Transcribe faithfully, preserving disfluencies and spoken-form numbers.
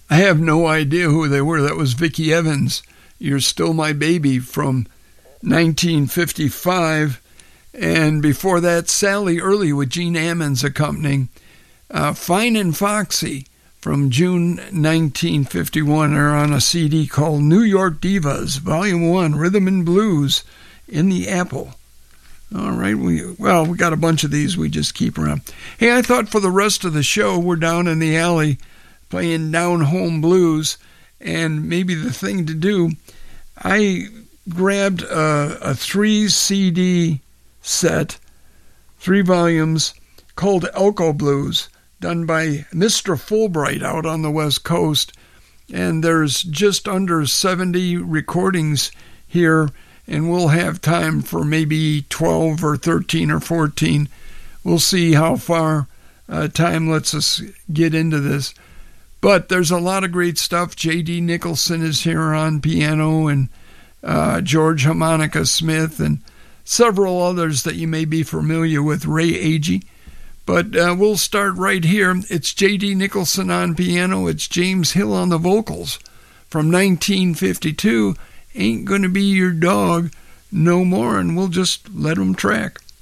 I have no idea who they were. That was Vicki Evans, You're Still My Baby from nineteen fifty-five. And before that, Sally Early with Gene Ammons accompanying. Uh, Fine and Foxy from June nineteen fifty-one are on a C D called New York Divas, Volume one, Rhythm and Blues in the Apple. All right, we well, we got a bunch of these we just keep around. Hey, I thought for the rest of the show, we're down in the alley playing Down Home Blues, and maybe the thing to do, I grabbed a, a three C D set, three volumes, called Elko Blues, done by Mister Fulbright out on the West Coast. And there's just under seventy recordings here, and we'll have time for maybe twelve or thirteen or fourteen. We'll see how far uh, time lets us get into this. But there's a lot of great stuff. J D Nicholson is here on piano, and uh, George Harmonica Smith, and several others that you may be familiar with, Ray Agee. But uh, we'll start right here. It's J D Nicholson on piano. It's James Hill on the vocals from nineteen fifty-two. Ain't Gonna Be Your Dog No More, and we'll just let them track.